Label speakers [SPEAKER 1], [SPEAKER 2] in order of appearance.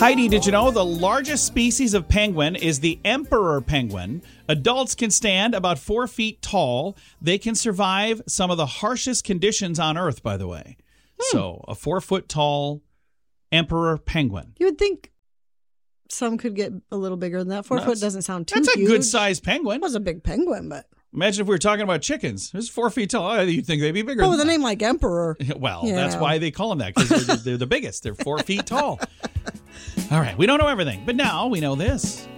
[SPEAKER 1] Heidi, did you know the largest species of penguin is the emperor penguin? Adults can stand about 4 feet tall. They can survive some of the harshest conditions on Earth, by the way. So a 4 foot tall emperor penguin.
[SPEAKER 2] You would think some could get a little bigger than that. 4 foot doesn't sound too huge.
[SPEAKER 1] That's a good-sized penguin.
[SPEAKER 2] It was a big penguin, but...
[SPEAKER 1] Imagine if we were talking about chickens. It's 4 feet tall. Oh, you'd think they'd be bigger.
[SPEAKER 2] But with a name like Emperor.
[SPEAKER 1] Well, that's why they call them that, because they're the biggest. They're 4 feet tall. All right, we don't know everything, but now we know this.